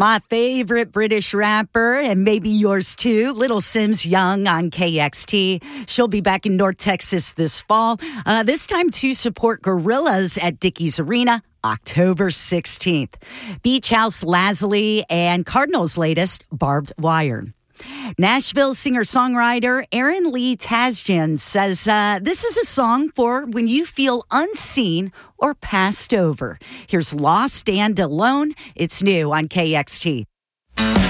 My favorite British rapper, and maybe yours too, Little Simz Young on KXT. She'll be back in North Texas this fall, this time to support Gorillaz at Dickies Arena, October 16th. Beach House Lazuli and Cardinals' latest, Barbed Wire. Nashville singer-songwriter Aaron Lee Tasjan says this is a song for when you feel unseen or passed over. Here's Lost and Alone. It's new on KXT.